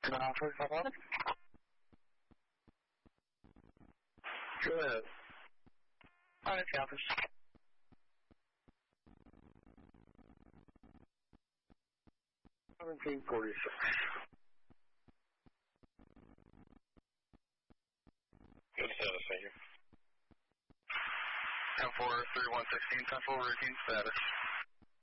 Good. Alright, Campus. 1746. Good status, thank you. 10-4-3116, Central routine status.